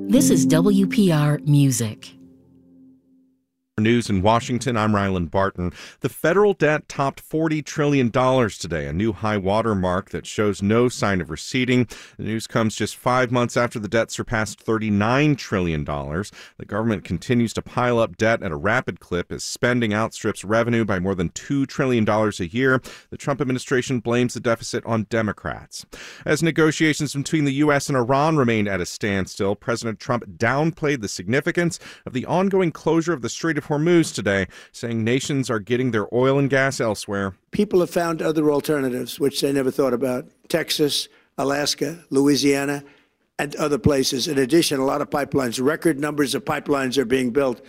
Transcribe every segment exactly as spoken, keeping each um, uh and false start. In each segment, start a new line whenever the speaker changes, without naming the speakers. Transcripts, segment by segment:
This is W P R Music.
News in Washington, I'm Ryland Barton. The federal debt topped forty trillion dollars today, a new high water mark that shows no sign of receding. The news comes just five months after the debt surpassed thirty-nine trillion dollars. The government continues to pile up debt at a rapid clip as spending outstrips revenue by more than two trillion dollars a year. The Trump administration blames the deficit on Democrats. As negotiations between the U S and Iran remained at a standstill, President Trump downplayed the significance of the ongoing closure of the Strait of Hormuz today, saying nations are getting their oil and gas elsewhere.
People have found other alternatives, which they never thought about. Texas, Alaska, Louisiana, and other places. In addition, a lot of pipelines, record numbers of pipelines are being built.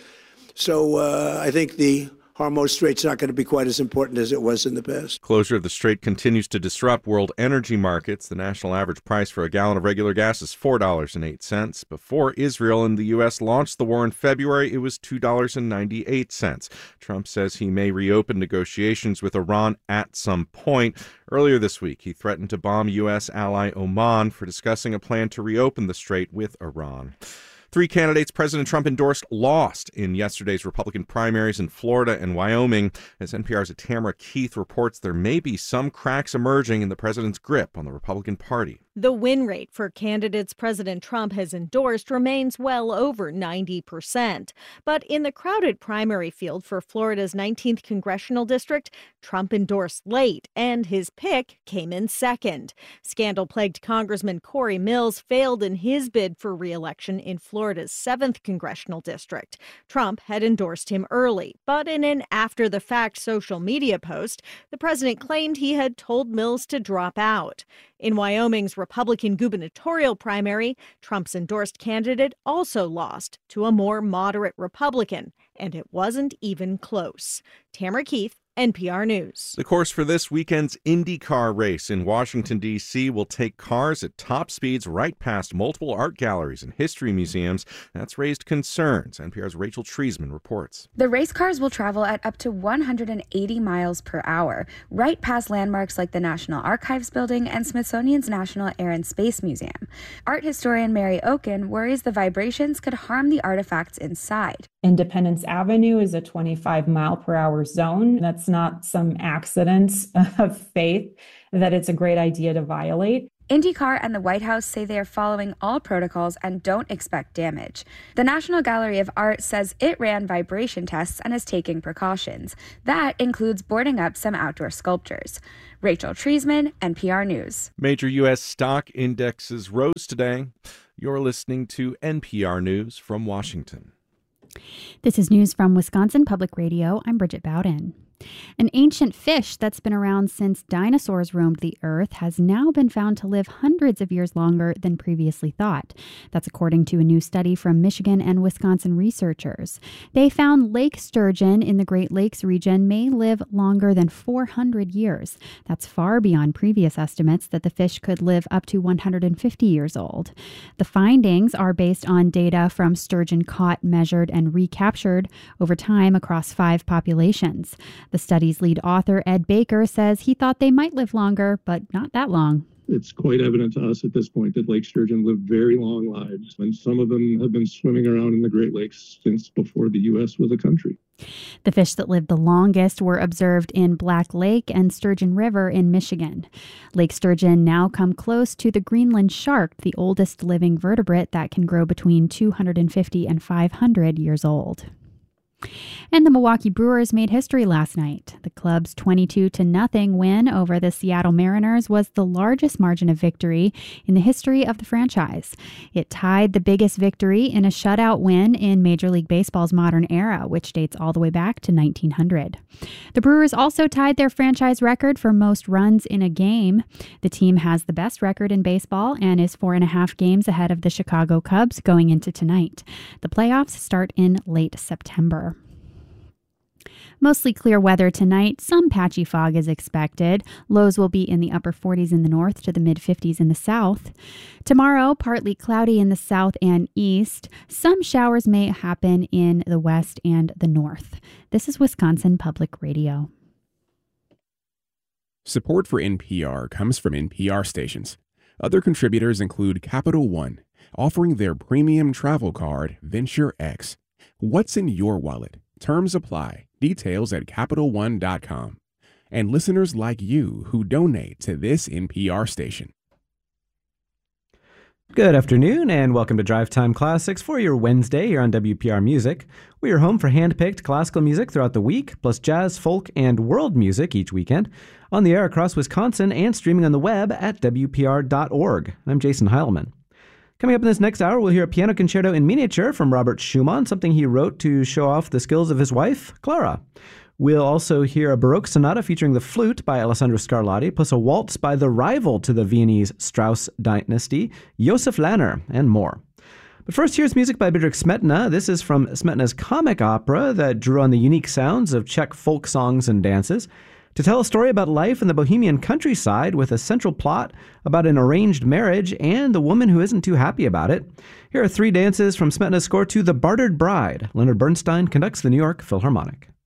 So uh, I think the Hormuz Strait's not going to be quite as important as it was in the past.
Closure of the strait continues to disrupt world energy markets. The national average price for a gallon of regular gas is four dollars and eight cents. Before Israel and the U S launched the war in February, it was two dollars and ninety-eight cents. Trump says he may reopen negotiations with Iran at some point. Earlier this week, he threatened to bomb U S ally Oman for discussing a plan to reopen the strait with Iran. Three candidates President Trump endorsed lost in yesterday's Republican primaries in Florida and Wyoming. As N P R's Tamara Keith reports, there may be some cracks emerging in the president's grip on the Republican Party.
The win rate for candidates President Trump has endorsed remains well over ninety percent. But in the crowded primary field for Florida's nineteenth congressional district, Trump endorsed late, and his pick came in second. Scandal-plagued Congressman Corey Mills failed in his bid for re-election in Florida's seventh congressional district. Trump had endorsed him early, but in an after-the-fact social media post, the president claimed he had told Mills to drop out. In Wyoming's Republican gubernatorial primary, Trump's endorsed candidate also lost to a more moderate Republican, and it wasn't even close. Tamara Keith, N P R News.
The course for this weekend's IndyCar race in Washington, D C will take cars at top speeds right past multiple art galleries and history museums. That's raised concerns. N P R's Rachel Treisman reports.
The race cars will travel at up to one hundred eighty miles per hour, right past landmarks like the National Archives Building and Smithsonian's National Air and Space Museum. Art historian Mary Oken worries the vibrations could harm the artifacts inside.
Independence Avenue is a twenty-five mile per hour zone. That's not some accidents of faith that it's a great idea to violate.
IndyCar and the White House say they are following all protocols and don't expect damage. The National Gallery of Art says it ran vibration tests and is taking precautions. That includes boarding up some outdoor sculptures. Rachel Treisman, N P R News.
Major U S stock indexes rose today. You're listening to N P R News from Washington.
This is news from Wisconsin Public Radio. I'm Bridget Bowden. An ancient fish that's been around since dinosaurs roamed the earth has now been found to live hundreds of years longer than previously thought. That's according to a new study from Michigan and Wisconsin researchers. They found lake sturgeon in the Great Lakes region may live longer than four hundred years. That's far beyond previous estimates that the fish could live up to one hundred fifty years old. The findings are based on data from sturgeon caught, measured, and recaptured over time across five populations. The study's lead author, Ed Baker, says he thought they might live longer, but not that long.
It's quite evident to us at this point that lake sturgeon live very long lives, and some of them have been swimming around in the Great Lakes since before the U S was a country.
The fish that lived the longest were observed in Black Lake and Sturgeon River in Michigan. Lake sturgeon now come close to the Greenland shark, the oldest living vertebrate that can grow between two hundred fifty and five hundred years old. And the Milwaukee Brewers made history last night. The club's twenty-two to nothing win over the Seattle Mariners was the largest margin of victory in the history of the franchise. It tied the biggest victory in a shutout win in Major League Baseball's modern era, which dates all the way back to nineteen hundred. The Brewers also tied their franchise record for most runs in a game. The team has the best record in baseball and is four and a half games ahead of the Chicago Cubs going into tonight. The playoffs start in late September. Mostly clear weather tonight. Some patchy fog is expected. Lows will be in the upper forties in the north to the mid fifties in the south. Tomorrow, partly cloudy in the south and east. Some showers may happen in the west and the north. This is Wisconsin Public Radio.
Support for N P R comes from N P R stations. Other contributors include Capital One, offering their premium travel card, Venture X. What's in your wallet? Terms apply. Details at Capital One dot com. And listeners like you who donate to this N P R station.
Good afternoon and welcome to Drive Time Classics for your Wednesday here on W P R Music. We are home for hand-picked classical music throughout the week, plus jazz, folk, and world music each weekend. On the air across Wisconsin and streaming on the web at W P R dot org. I'm Jason Heilman. Coming up in this next hour, we'll hear a piano concerto in miniature from Robert Schumann, something he wrote to show off the skills of his wife, Clara. We'll also hear a Baroque sonata featuring the flute by Alessandro Scarlatti, plus a waltz by the rival to the Viennese Strauss dynasty, Josef Lanner, and more. But first, here's music by Bedřich Smetana. This is from Smetana's comic opera that drew on the unique sounds of Czech folk songs and dances to tell a story about life in the Bohemian countryside with a central plot about an arranged marriage and the woman who isn't too happy about it. Here are three dances from Smetana's score to The Bartered Bride. Leonard Bernstein conducts the New York Philharmonic.